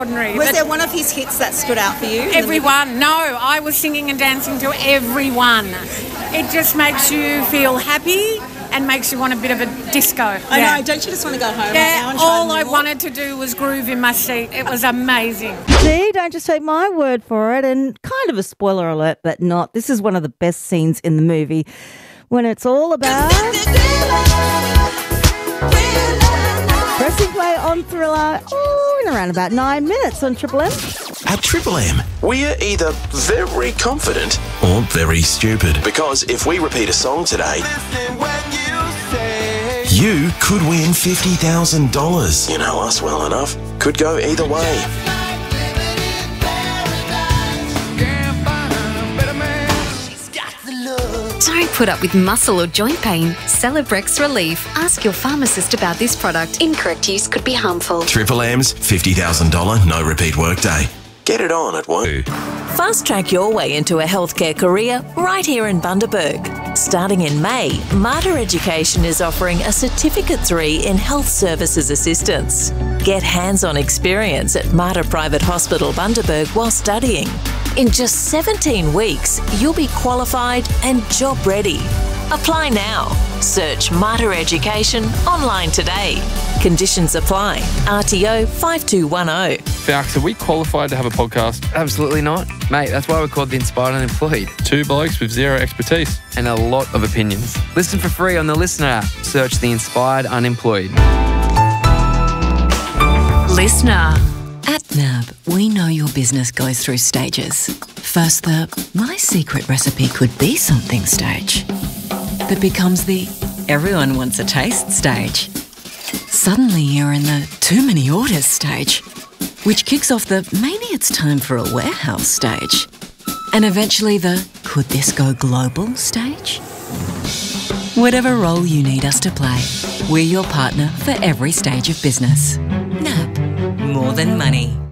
Was there one of his hits that stood out for you? Everyone. No, I was singing and dancing to everyone. It just makes you feel happy and makes you want a bit of a disco. I know, don't you just want to go home right now and try all them I all? wanted to do was groove in my seat. It was amazing. See, don't just take my word for it. And kind of a spoiler alert, but not. This is one of the best scenes in the movie when it's all about pressing play on Thriller in around about 9 minutes on Triple M. At Triple M, we're either very confident or very stupid. Because if we repeat a song today, you could win $50,000. You know us well enough. Could go either way. Don't put up with muscle or joint pain. Celebrex Relief. Ask your pharmacist about this product. Incorrect use could be harmful. Triple M's $50,000 no repeat workday. Get it on at work. Fast track your way into a healthcare career right here in Bundaberg. Starting in May, Mater Education is offering a Certificate 3 in Health Services Assistance. Get hands-on experience at Mater Private Hospital Bundaberg while studying. In just 17 weeks, you'll be qualified and job ready. Apply now. Search Mater Education online today. Conditions apply. RTO 5210. Falks, are we qualified to have a podcast? Absolutely not. Mate, that's why we're called The Inspired Unemployed. Two blokes with zero expertise. And a lot of opinions. Listen for free on the Listener app. Search The Inspired Unemployed. Listener. At NAB, we know your business goes through stages. First, the my secret recipe could be something stage. That becomes the everyone wants a taste stage. Suddenly you're in the too many orders stage, which kicks off the maybe it's time for a warehouse stage. And eventually the could this go global stage? Whatever role you need us to play, we're your partner for every stage of business. NAB, more than money.